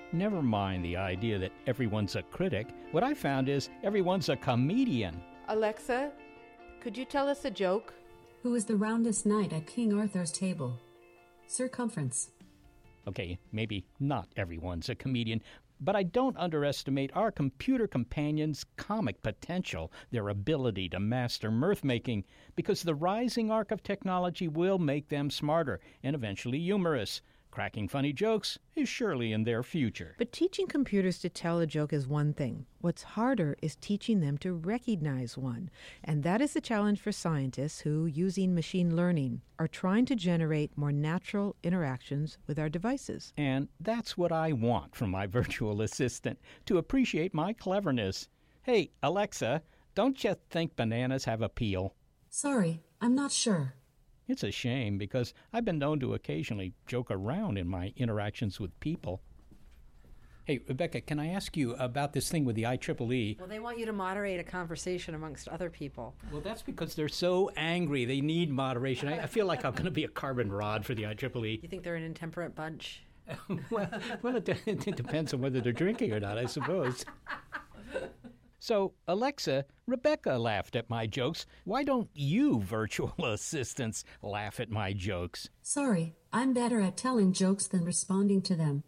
Never mind the idea that everyone's a critic. What I found is everyone's a comedian. Alexa, could you tell us a joke? Who is the roundest knight at King Arthur's table? Circumference. Okay, maybe not everyone's a comedian, but I don't underestimate our computer companions' comic potential, their ability to master mirth-making, because the rising arc of technology will make them smarter and eventually humorous. Cracking funny jokes is surely in their future. But teaching computers to tell a joke is one thing. What's harder is teaching them to recognize one. And that is the challenge for scientists who, using machine learning, are trying to generate more natural interactions with our devices. And that's what I want from my virtual assistant, to appreciate my cleverness. Hey, Alexa, don't you think bananas have a peel? Sorry, I'm not sure. It's a shame because I've been known to occasionally joke around in my interactions with people. Hey, Rebecca, can I ask you about this thing with the IEEE? Well, they want you to moderate a conversation amongst other people. Well, that's because they're so angry. They need moderation. I feel like I'm going to be a carbon rod for the IEEE. You think they're an intemperate bunch? well, it depends on whether they're drinking or not, I suppose. So, Alexa, Rebecca laughed at my jokes. Why don't you, virtual assistants, laugh at my jokes? Sorry, I'm better at telling jokes than responding to them.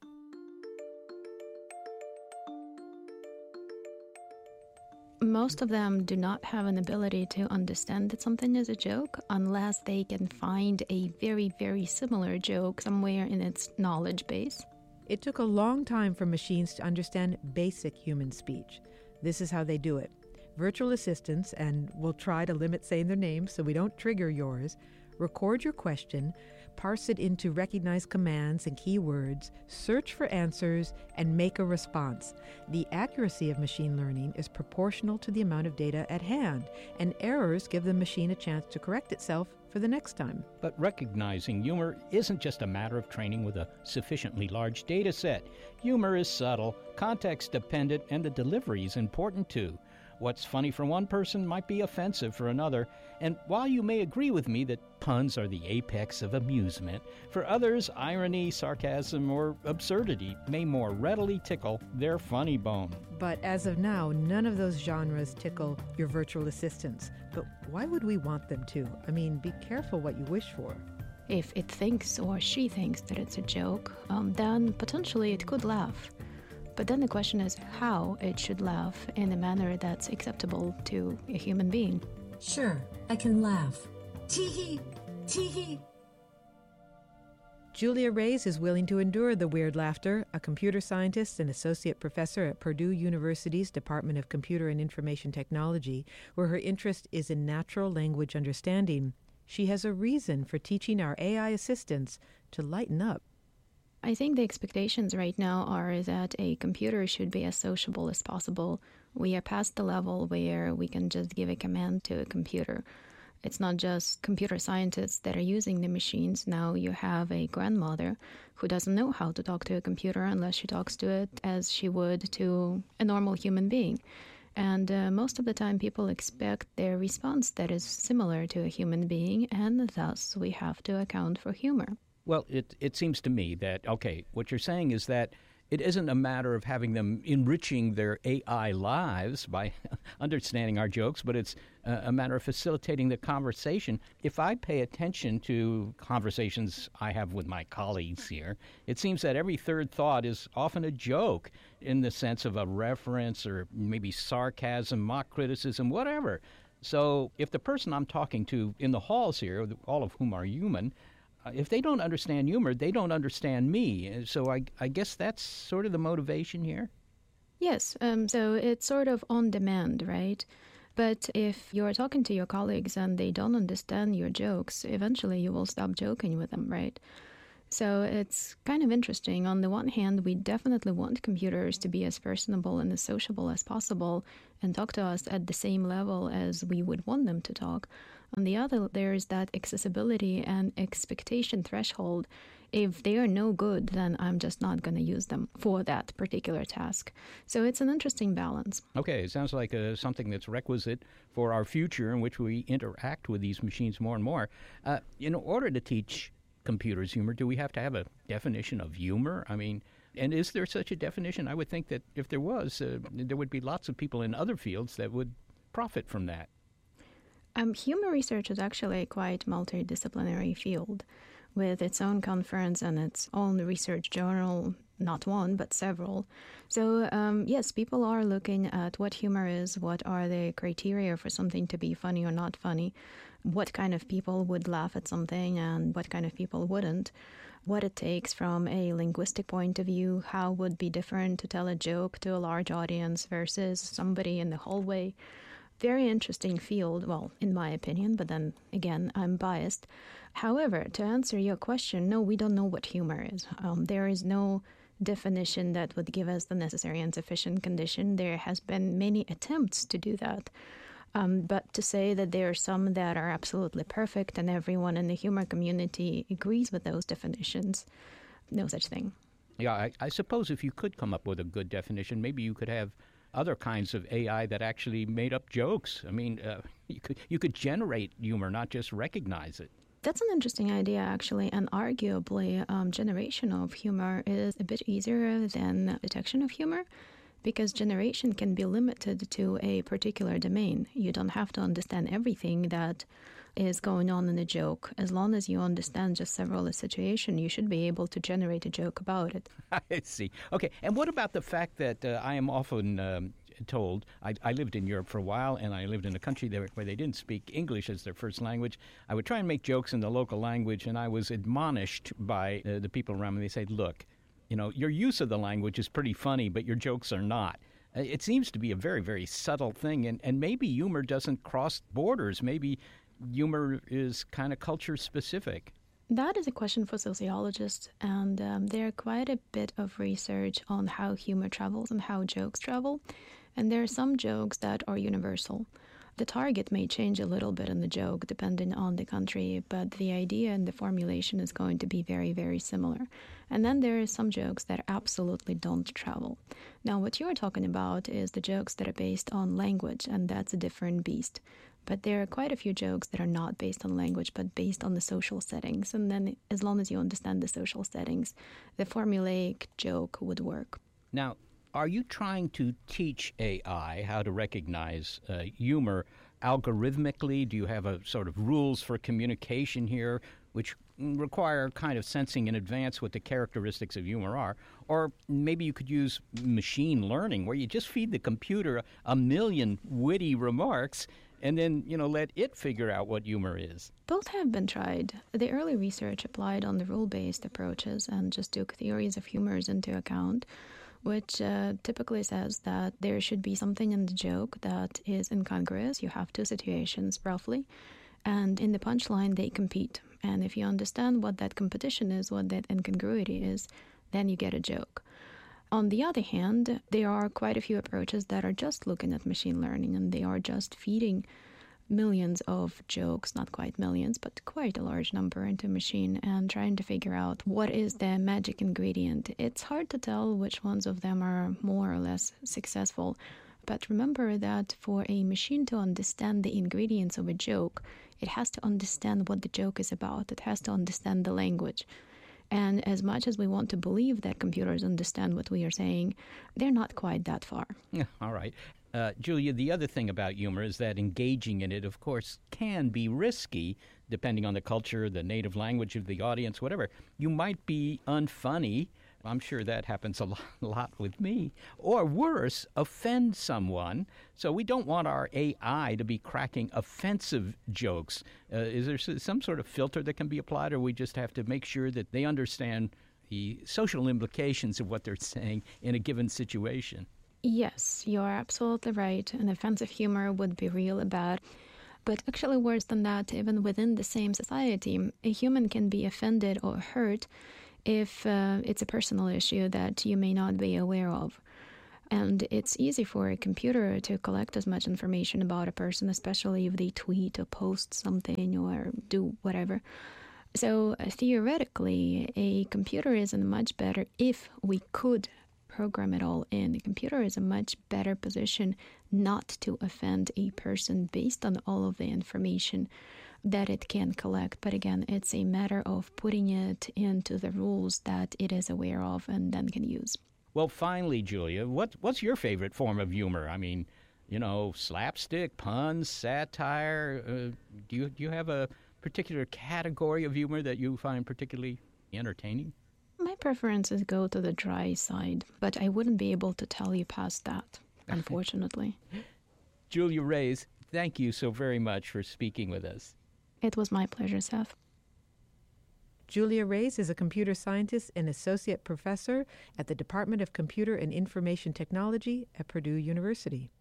Most of them do not have an ability to understand that something is a joke unless they can find a very, very similar joke somewhere in its knowledge base. It took a long time for machines to understand basic human speech. This is how they do it. Virtual assistants, and we'll try to limit saying their names so we don't trigger yours, record your question, parse it into recognized commands and keywords, search for answers, and make a response. The accuracy of machine learning is proportional to the amount of data at hand, and errors give the machine a chance to correct itself for the next time. But recognizing humor isn't just a matter of training with a sufficiently large data set. Humor is subtle, context-dependent, and the delivery is important too. What's funny for one person might be offensive for another, and while you may agree with me that puns are the apex of amusement, for others, irony, sarcasm, or absurdity may more readily tickle their funny bone. But as of now, none of those genres tickle your virtual assistants. But why would we want them to? I mean, be careful what you wish for. If it thinks or she thinks that it's a joke, then potentially it could laugh. But then the question is how it should laugh in a manner that's acceptable to a human being. Sure, I can laugh. Tee-hee, tee-hee. Julia Reyes is willing to endure the weird laughter, a computer scientist and associate professor at Purdue University's Department of Computer and Information Technology, where her interest is in natural language understanding. She has a reason for teaching our AI assistants to lighten up. I think the expectations right now are that a computer should be as sociable as possible. We are past the level where we can just give a command to a computer. It's not just computer scientists that are using the machines. Now you have a grandmother who doesn't know how to talk to a computer unless she talks to it as she would to a normal human being. And most of the time people expect their response that is similar to a human being, and thus we have to account for humor. Well, it seems to me that, okay, what you're saying is that it isn't a matter of having them enriching their AI lives by understanding our jokes, but it's a matter of facilitating the conversation. If I pay attention to conversations I have with my colleagues here, it seems that every third thought is often a joke in the sense of a reference or maybe sarcasm, mock criticism, whatever. So if the person I'm talking to in the halls here, all of whom are human, if they don't understand humor, they don't understand me. So I guess that's sort of the motivation here. Yes, so it's sort of on demand, right? But if you're talking to your colleagues and they don't understand your jokes, eventually you will stop joking with them, right? So it's kind of interesting. On the one hand, we definitely want computers to be as personable and as sociable as possible and talk to us at the same level as we would want them to talk. On the other, there is that accessibility and expectation threshold. If they are no good, then I'm just not going to use them for that particular task. So it's an interesting balance. Okay, it sounds like something that's requisite for our future in which we interact with these machines more and more. In order to teach computers humor, do we have to have a definition of humor? I mean, And is there such a definition? I would think that if there was, there would be lots of people in other fields that would profit from that. Humor research is actually a quite multidisciplinary field with its own conference and its own research journal, not one, but several. So, yes, people are looking at what humor is, what are the criteria for something to be funny or not funny, what kind of people would laugh at something and what kind of people wouldn't, what it takes from a linguistic point of view, how would be different to tell a joke to a large audience versus somebody in the hallway. Very interesting field, well, in my opinion, but then again, I'm biased. However, to answer your question, no, we don't know what humor is. There is no definition that would give us the necessary and sufficient condition. There has been many attempts to do that. But to say that there are some that are absolutely perfect and everyone in the humor community agrees with those definitions, no such thing. Yeah, I suppose if you could come up with a good definition, maybe you could have other kinds of AI that actually made up jokes. I mean, you could generate humor, not just recognize it. That's an interesting idea, actually, and arguably generation of humor is a bit easier than detection of humor because generation can be limited to a particular domain. You don't have to understand everything that is going on in a joke. As long as you understand just several situations, you should be able to generate a joke about it. I see. Okay, and what about the fact that I am often told, I lived in Europe for a while, and I lived in a country where they didn't speak English as their first language. I would try and make jokes in the local language, and I was admonished by the people around me. They said, look, your use of the language is pretty funny, but your jokes are not. It seems to be a very, very subtle thing, and maybe humor doesn't cross borders. Maybe humor is kind of culture-specific. That is a question for sociologists, and there are quite a bit of research on how humor travels and how jokes travel. And there are some jokes that are universal. The target may change a little bit in the joke depending on the country, but the idea and the formulation is going to be very, very similar. And then there are some jokes that absolutely don't travel. Now, what you're talking about is the jokes that are based on language, and that's a different beast. But there are quite a few jokes that are not based on language, but based on the social settings. And then as long as you understand the social settings, the formulaic joke would work. Now, are you trying to teach AI how to recognize humor algorithmically? Do you have a sort of rules for communication here, which require kind of sensing in advance what the characteristics of humor are? Or maybe you could use machine learning, where you just feed the computer a million witty remarks and then, let it figure out what humor is. Both have been tried. The early research applied on the rule-based approaches and just took theories of humors into account, which typically says that there should be something in the joke that is incongruous. You have two situations, roughly, and in the punchline, they compete. And if you understand what that competition is, what that incongruity is, then you get a joke. On the other hand, there are quite a few approaches that are just looking at machine learning, and they are just feeding millions of jokes, not quite millions, but quite a large number into a machine and trying to figure out what is the magic ingredient. It's hard to tell which ones of them are more or less successful, but remember that for a machine to understand the ingredients of a joke, it has to understand what the joke is about. It has to understand the language. And as much as we want to believe that computers understand what we are saying, they're not quite that far. Yeah, all right. Julia, the other thing about humor is that engaging in it, of course, can be risky, depending on the culture, the native language of the audience, whatever. You might be unfunny. I'm sure that happens a lot with me. Or worse, offend someone. So we don't want our AI to be cracking offensive jokes. Is there some sort of filter that can be applied, or we just have to make sure that they understand the social implications of what they're saying in a given situation? Yes, you are absolutely right. An offensive humor would be really bad. But actually worse than that, even within the same society, a human can be offended or hurt if it's a personal issue that you may not be aware of. And it's easy for a computer to collect as much information about a person, especially if they tweet or post something or do whatever. So theoretically, a computer is in a much better, if we could program it all in, the computer is a much better position not to offend a person based on all of the information that it can collect. But again, it's a matter of putting it into the rules that it is aware of and then can use. Well, finally, Julia, what's your favorite form of humor? I mean, slapstick, puns, satire. Do you have a particular category of humor that you find particularly entertaining? My preferences go to the dry side, but I wouldn't be able to tell you past that, unfortunately. Julia Reyes, thank you so very much for speaking with us. It was my pleasure, Seth. Julia Reyes is a computer scientist and associate professor at the Department of Computer and Information Technology at Purdue University.